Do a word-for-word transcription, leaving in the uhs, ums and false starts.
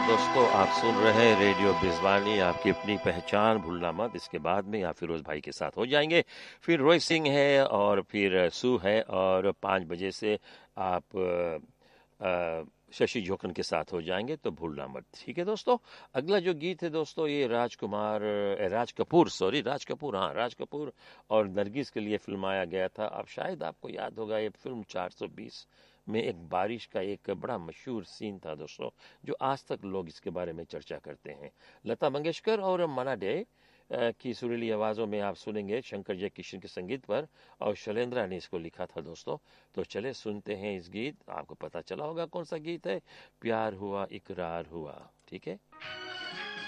दोस्तों, आप सुन रहे हैं रेडियो बिजवानी, आपकी अपनी पहचान भूलना मत। इसके बाद में आप फिरोज भाई के साथ हो जाएंगे, फिर रोहित सिंह है और फिर सू है, और पाँच बजे से आप अ, अ, शशि जोखन के साथ हो जाएंगे, तो भूलना मत। ठीक है दोस्तों, अगला जो गीत है दोस्तों, ये राजकुमार अ, राज कपूर सॉरी राज कपूर हाँ राज कपूर और नरगिस के लिए फिल्माया गया था। अब शायद आपको याद होगा, ये फिल्म चार सौ बीस में एक बारिश का एक बड़ा मशहूर सीन था दोस्तों, जो आज तक लोग इसके बारे में चर्चा करते हैं। लता मंगेशकर और मन्ना डे अ, की सुरीली आवाज़ों में आप सुनेंगे शंकर जयकिशन के संगीत पर, और शैलेंद्रा ने इसको लिखा था दोस्तों। तो चले सुनते हैं इस गीत। आपको पता चला होगा कौन सा गीत है, प्यार हुआ इकरार हुआ। ठीक है।